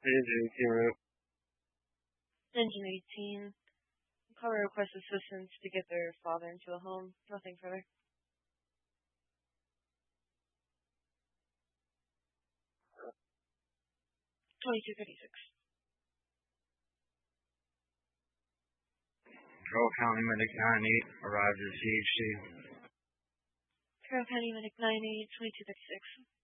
Engine 18 route. Engine 18. Caller requests assistance to get their father into a home. Nothing further. 2236. Carroll County Medic 98 arrived at CHC. Carroll County Medic 98, 2236.